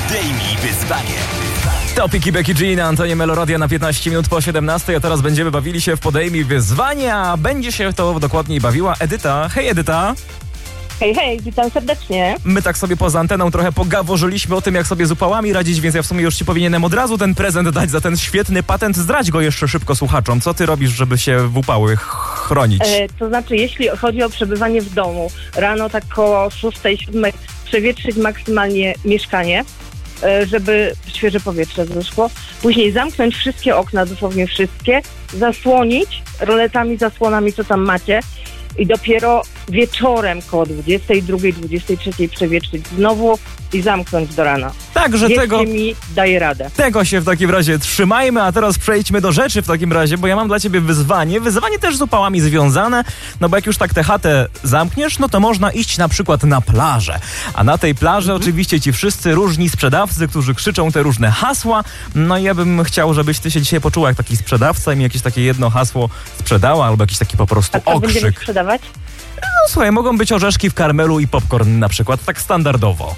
Podejmij wyzwanie. Topiki Becky G na antenie Meloradia na 15 minut po 17, a teraz będziemy bawili się w Podejmij wyzwanie, a będzie się to dokładniej bawiła Edyta. Hej Edyta! Hej, witam serdecznie. My tak sobie poza anteną trochę pogaworzyliśmy o tym, jak sobie z upałami radzić, więc ja w sumie już ci powinienem od razu ten prezent dać za ten świetny patent. Zdradź go jeszcze szybko słuchaczom. Co ty robisz, żeby się w upały chronić? To znaczy, jeśli chodzi o przebywanie w domu, rano tak koło 6-7 przewietrzyć maksymalnie mieszkanie, żeby świeże powietrze zeszło. Później zamknąć wszystkie okna, dosłownie wszystkie, zasłonić roletami, zasłonami, co tam macie i dopiero wieczorem koło 22, 23 przewietrzyć znowu i zamknąć do rana. Także tego mi daje radę. Tego się w takim razie trzymajmy, a teraz przejdźmy do rzeczy w takim razie, bo ja mam dla ciebie wyzwanie. Wyzwanie też z upałami związane, no bo jak już tak tę chatę zamkniesz, no to można iść na przykład na plażę. A na tej plaży oczywiście ci wszyscy różni sprzedawcy, którzy krzyczą te różne hasła. No i ja bym chciał, żebyś ty się dzisiaj poczuła jak taki sprzedawca i mi jakieś takie jedno hasło sprzedała, albo jakiś taki po prostu A będziemy okrzyk. sprzedawać? No słuchaj, mogą być orzeszki w karmelu i popcorn na przykład, tak standardowo.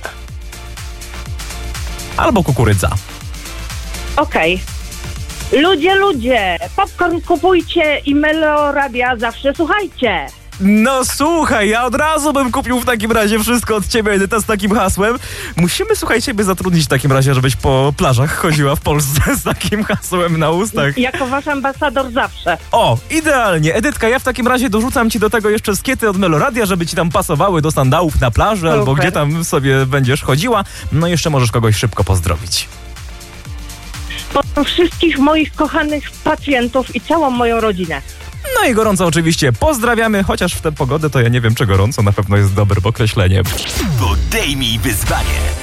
Albo kukurydza. Okej. Ludzie, popcorn kupujcie i Meloradia zawsze słuchajcie. No słuchaj, ja od razu bym kupił w takim razie wszystko od ciebie, Edyta, z takim hasłem. Musimy, słuchaj, ciebie zatrudnić w takim razie, żebyś po plażach chodziła w Polsce z takim hasłem na ustach. Jako wasz ambasador zawsze. O, idealnie. Edytka, ja w takim razie dorzucam ci do tego jeszcze skiety od Meloradia, żeby ci tam pasowały do sandałów na plaży albo Super. gdzie tam sobie będziesz chodziła. No i jeszcze możesz kogoś szybko pozdrowić. Pozdrawiam wszystkich moich kochanych pacjentów i całą moją rodzinę. No i gorąco oczywiście pozdrawiamy, chociaż w tę pogodę to ja nie wiem, czy gorąco na pewno jest dobrym określeniem. Podejmij wyzwanie.